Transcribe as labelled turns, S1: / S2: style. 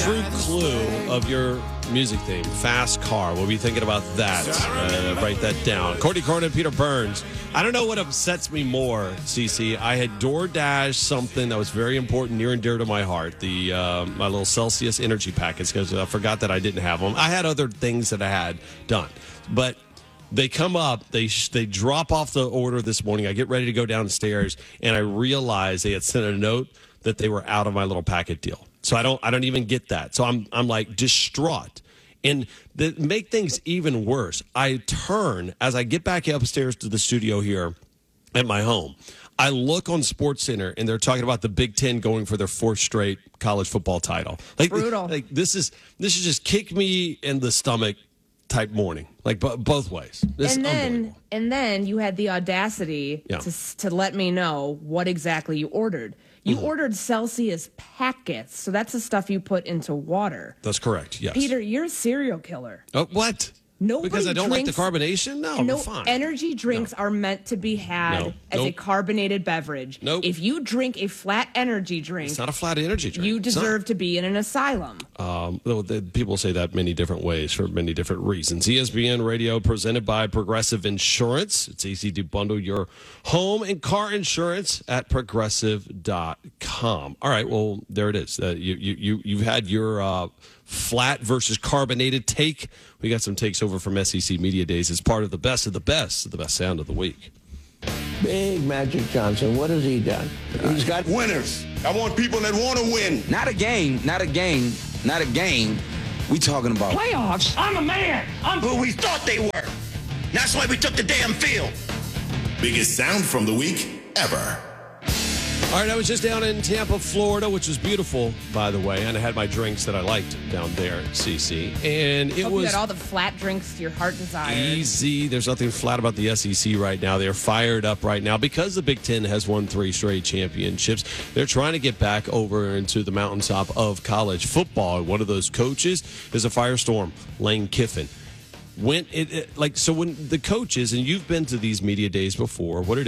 S1: true clue of your music theme, Fast Car. We'll be thinking about that. Write that down. Courtney Cronin, Peter Burns. I don't know what upsets me more, CC. I had DoorDash something that was very important, near and dear to my heart. The my little Celsius energy packets, because I forgot that I didn't have them. I had other things that I had done, but they come up, they drop off the order this morning. I get ready to go downstairs, and I realize they had sent a note that they were out of my little packet deal. So I don't even get that. So I'm like distraught. And to make things even worse, I turn as I get back upstairs to the studio here at my home. I look on SportsCenter, and they're talking about the Big Ten going for their fourth straight college football title. Like,
S2: brutal.
S1: Like this is just kick me in the stomach type morning, like both ways. This
S2: and then you had the audacity to let me know what exactly you ordered. You ordered Celsius packets, so that's the stuff you put into water.
S1: That's correct, yes.
S2: Peter, you're a serial killer.
S1: Oh, what?
S2: Nobody
S1: because I don't like the carbonation? No, we're fine.
S2: Energy drinks are meant to be had as a carbonated beverage.
S1: Nope.
S2: If you drink a flat energy drink,
S1: it's not a flat energy drink.
S2: You deserve to be in an asylum.
S1: People say that many different ways for many different reasons. ESPN Radio presented by Progressive Insurance. It's easy to bundle your home and car insurance at progressive.com. All right, well, there it is. You've had your flat versus carbonated take. We got some takes over from SEC Media Days as part of the best sound of the week.
S3: Big Magic Johnson, what has he done? He's got
S4: winners. I want people that want to win.
S5: Not a game. We talking about
S6: playoffs. I'm a man. I'm
S4: who we thought they were. That's why we took the damn field. Biggest sound from the week ever.
S1: All right, I was just down in Tampa, Florida, which was beautiful, by the way, and I had my drinks that I liked down there, CC. And it was
S2: you got all the flat drinks your heart desires.
S1: Easy. There's nothing flat about the SEC right now. They're fired up right now because the Big Ten has won 3 straight championships. They're trying to get back over into the mountaintop of college football. One of those coaches is a firestorm, Lane Kiffin. When the coaches, and you've been to these media days before, what it